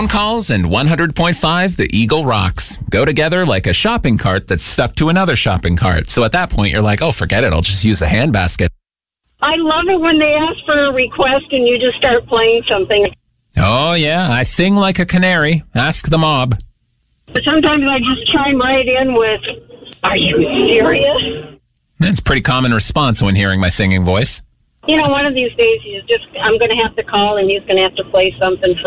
Phone calls and 100.5 The Eagle rocks. Go together like a shopping cart that's stuck to another shopping cart. So at that point, you're like, oh, forget it. I'll just use a handbasket. I love it when they ask for a request and you just start playing something. Oh, yeah. I sing like a canary. Ask the mob. But sometimes I just chime right in with, are you serious? That's a pretty common response when hearing my singing voice. You know, one of these days, I'm going to have to call and he's going to have to play something for